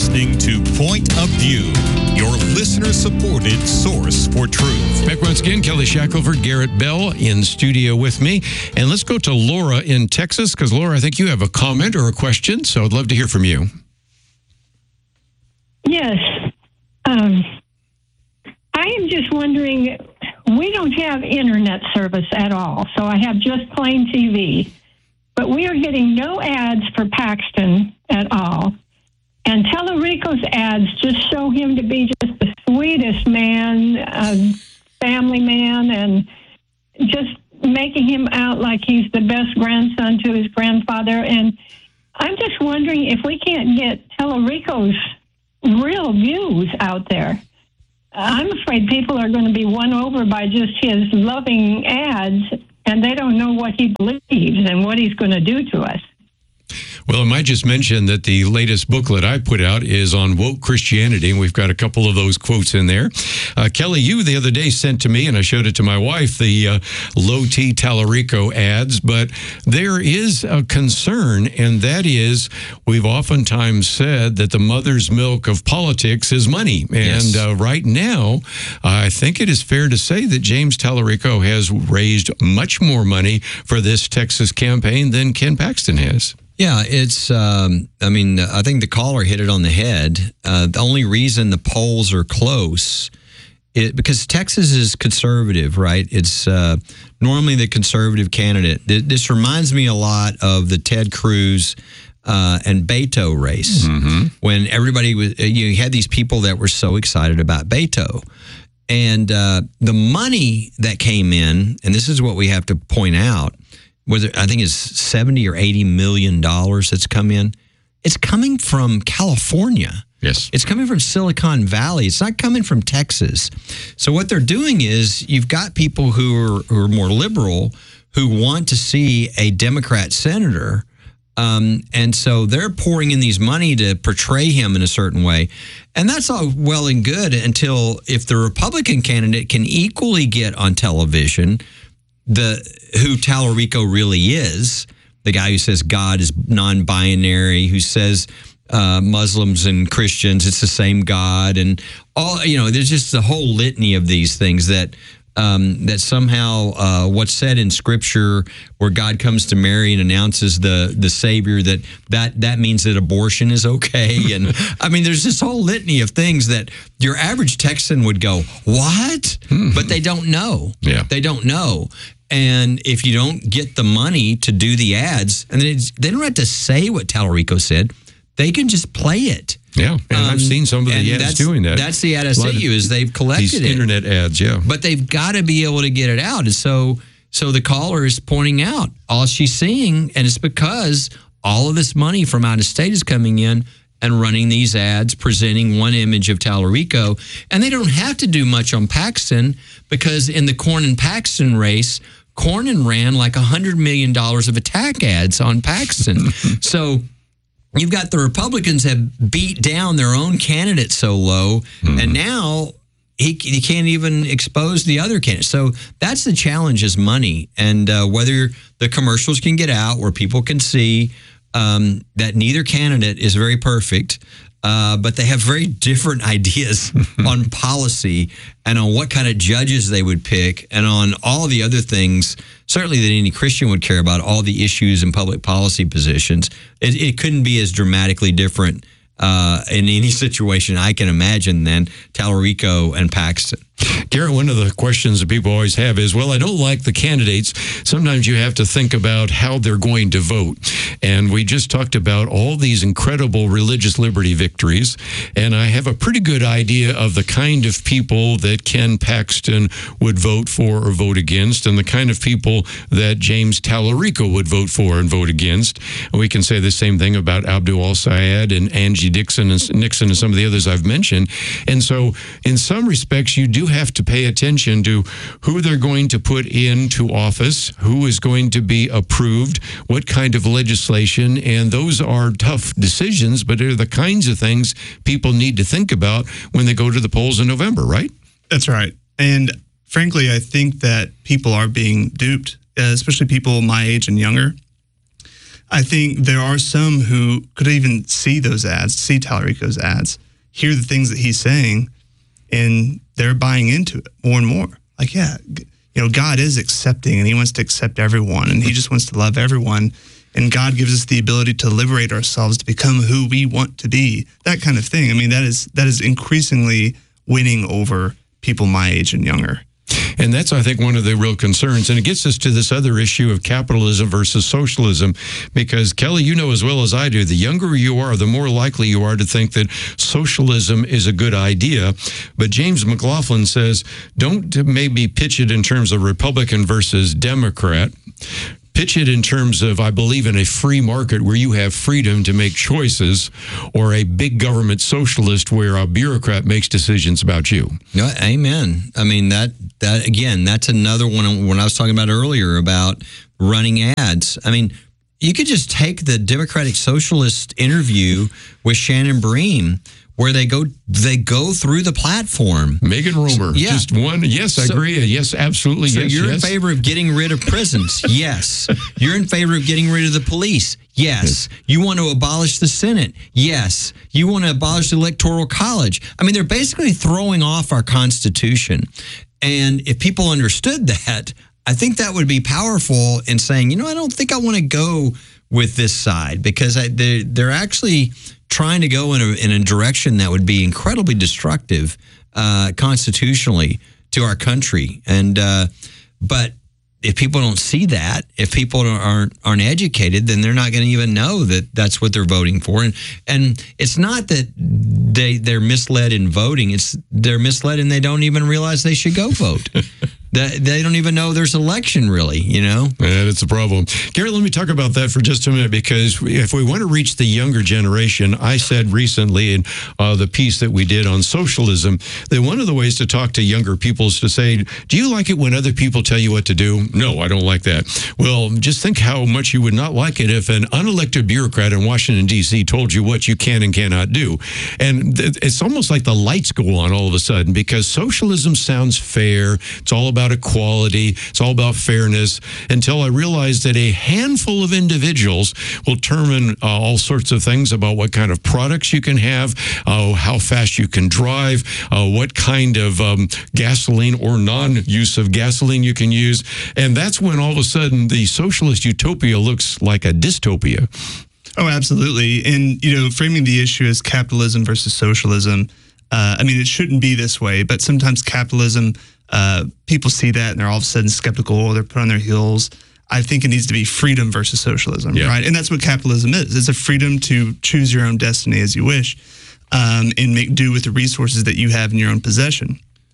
listening to Point of View, your listener-supported source for truth. Back once again, Kelly Shackelford, Garrett Bell in studio with me. And let's go to Laura in Texas, because Laura, I think you have a comment or a question, so I'd love to hear from you. Yes. I am just wondering, we don't have internet service at all, so I have just plain TV. But we are getting no ads for Paxton at all. And Tallarico's ads just show him to be just the sweetest man, family man, and just making him out like he's the best grandson to his grandfather. And I'm just wondering if we can't get Tallarico's real views out there. I'm afraid people are going to be won over by just his loving ads, and they don't know what he believes and what he's going to do to us. Well, I might just mention that the latest booklet I put out is on woke Christianity, and we've got a couple of those quotes in there. Kelly, you the other day sent to me, and I showed it to my wife, the Low T Tallarico ads, but there is a concern, and that is we've oftentimes said that the mother's milk of politics is money. And right now, I think it is fair to say that James Tallarico has raised much more money for this Texas campaign than Ken Paxton has. Yeah, it's, I think the caller hit it on the head. The only reason the polls are close because Texas is conservative, right? It's normally the conservative candidate. This reminds me a lot of the Ted Cruz and Beto race, when everybody was, you had these people that were so excited about Beto. And the money that came in, and this is what we have to point out, I think it's $70 or $80 million that's come in. It's coming from California. Yes. It's coming from Silicon Valley. It's not coming from Texas. So what they're doing is you've got people who are more liberal who want to see a Democrat senator. And so they're pouring in these money to portray him in a certain way. And that's all well and good until if the Republican candidate can equally get on television who Tallarico really is, the guy who says God is non-binary, who says Muslims and Christians, it's the same God, and all, there's just a whole litany of these things that somehow what's said in Scripture, where God comes to Mary and announces the Savior, that means that abortion is okay, and there's this whole litany of things that your average Texan would go, what? But they don't know. Yeah, they don't know. And if you don't get the money to do the ads, and they don't have to say what Tallarico said, they can just play it. Yeah, and I've seen some of the ads doing that. That's the ad I sent you, is they've collected these internet ads, yeah. But they've got to be able to get it out. And so the caller is pointing out all she's seeing, and it's because all of this money from out of state is coming in and running these ads, presenting one image of Tallarico. And they don't have to do much on Paxton, because in the Cornyn Paxton race, Cornyn ran like $100 million of attack ads on Paxton. So you've got the Republicans have beat down their own candidate so low, and now he can't even expose the other candidates. So that's the challenge, is money, and whether the commercials can get out where people can see that neither candidate is very perfect, but they have very different ideas on policy and on what kind of judges they would pick and on all the other things, certainly that any Christian would care about, all the issues and public policy positions. It couldn't be as dramatically different in any situation I can imagine than Tallarico and Paxton. Garrett, one of the questions that people always have is, well, I don't like the candidates. Sometimes you have to think about how they're going to vote. And we just talked about all these incredible religious liberty victories. And I have a pretty good idea of the kind of people that Ken Paxton would vote for or vote against, and the kind of people that James Tallarico would vote for and vote against. And we can say the same thing about Abdul al-Sayed and Angie Nixon and some of the others I've mentioned. And so in some respects, you do have to pay attention to who they're going to put into office, who is going to be approved, what kind of legislation, and those are tough decisions, but they're the kinds of things people need to think about when they go to the polls in November, right? That's right. And frankly, I think that people are being duped, especially people my age and younger. I think there are some who could even see those ads, see Tallarico's ads, hear the things that he's saying, and they're buying into it more and more. Like, yeah, God is accepting, and he wants to accept everyone, and he just wants to love everyone. And God gives us the ability to liberate ourselves to become who we want to be, that kind of thing. I mean, that is increasingly winning over people my age and younger. And that's, I think, one of the real concerns. And it gets us to this other issue of capitalism versus socialism. Because, Kelly, you know as well as I do, the younger you are, the more likely you are to think that socialism is a good idea. But James McLaughlin says, don't maybe pitch it in terms of Republican versus Democrat. Pitch it in terms of, I believe in a free market where you have freedom to make choices, or a big government socialist where a bureaucrat makes decisions about you. No, amen. I mean, that again, that's another one when I was talking about earlier about running ads. I mean, you could just take the Democratic Socialist interview with Shannon Bream, where they go through the platform. Megan Romer, Yeah. just one. Yes, I agree. Yes, absolutely. So yes, you're yes. in favor of getting rid of prisons? Yes. You're in favor of getting rid of the police? Yes. You want to abolish the Senate? Yes. You want to abolish the Electoral College? I mean, they're basically throwing off our Constitution. And if people understood that, I think that would be powerful in saying, I don't think I want to go with this side, because they're actually trying to go in a direction that would be incredibly destructive constitutionally to our country. And but if people don't see that, if people aren't educated, then they're not going to even know that that's what they're voting for. And it's not that they're misled in voting; they're misled and they don't even realize they should go vote. They don't even know there's an election, really, And it's a problem. Gary, let me talk about that for just a minute, because if we want to reach the younger generation, I said recently in the piece that we did on socialism, that one of the ways to talk to younger people is to say, do you like it when other people tell you what to do? No, I don't like that. Well, just think how much you would not like it if an unelected bureaucrat in Washington, D.C. told you what you can and cannot do. And it's almost like the lights go on all of a sudden, because socialism sounds fair. It's all about equality. It's all about fairness, until I realized that a handful of individuals will determine all sorts of things about what kind of products you can have, how fast you can drive, what kind of gasoline or non-use of gasoline you can use. And that's when all of a sudden the socialist utopia looks like a dystopia. Oh, absolutely. And, framing the issue as capitalism versus socialism, it shouldn't be this way, but sometimes capitalism, people see that and they're all of a sudden skeptical, or they're put on their heels. I think it needs to be freedom versus socialism, right? And that's what capitalism is. It's a freedom to choose your own destiny as you wish, and make do with the resources that you have in your own possession.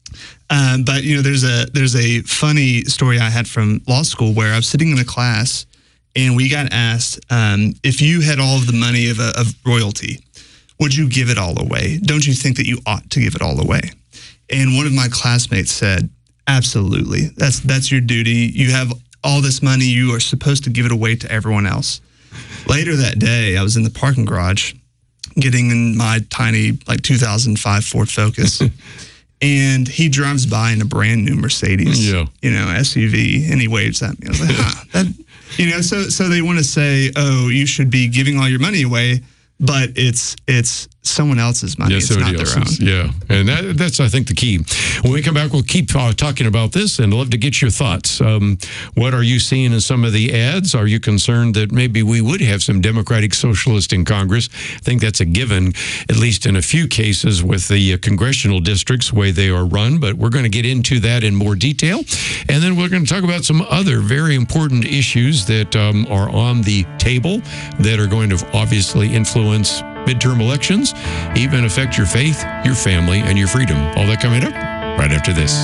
But there's a funny story I had from law school where I was sitting in a class and we got asked, if you had all of the money of royalty, would you give it all away? Don't you think that you ought to give it all away? And one of my classmates said, absolutely. That's your duty. You have all this money. You are supposed to give it away to everyone else. Later that day, I was in the parking garage getting in my tiny 2005 Ford Focus. And he drives by in a brand new Mercedes, SUV, and he waves at me. I was like, so they want to say, oh, you should be giving all your money away, but it's someone else's money. It's not their own. Yeah, and that's, I think, the key. When we come back, we'll keep talking about this, and I'd love to get your thoughts. What are you seeing in some of the ads? Are you concerned that maybe we would have some Democratic Socialists in Congress? I think that's a given, at least in a few cases with the congressional districts, the way they are run, but we're going to get into that in more detail. And then we're going to talk about some other very important issues that are on the table that are going to obviously influence midterm elections, even affect your faith, your family, and your freedom. All that coming up right after this.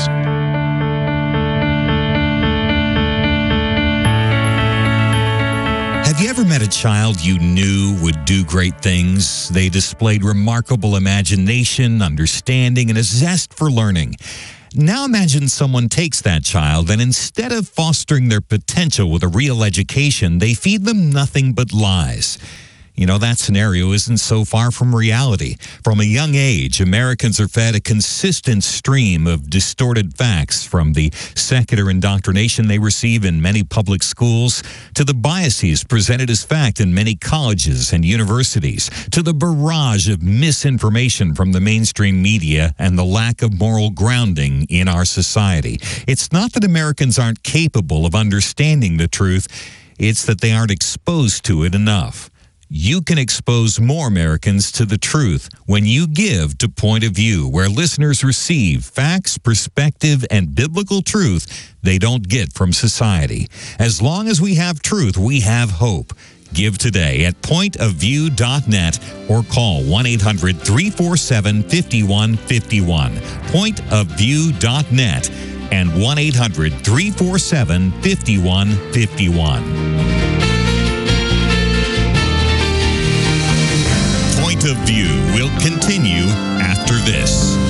Have you ever met a child you knew would do great things? They displayed remarkable imagination, understanding, and a zest for learning. Now imagine someone takes that child and instead of fostering their potential with a real education, they feed them nothing but lies. That scenario isn't so far from reality. From a young age, Americans are fed a consistent stream of distorted facts, from the secular indoctrination they receive in many public schools, to the biases presented as fact in many colleges and universities, to the barrage of misinformation from the mainstream media and the lack of moral grounding in our society. It's not that Americans aren't capable of understanding the truth, it's that they aren't exposed to it enough. You can expose more Americans to the truth when you give to Point of View, where listeners receive facts, perspective, and biblical truth they don't get from society. As long as we have truth, we have hope. Give today at pointofview.net or call 1-800-347-5151. Pointofview.net and 1-800-347-5151. Point of View will continue after this.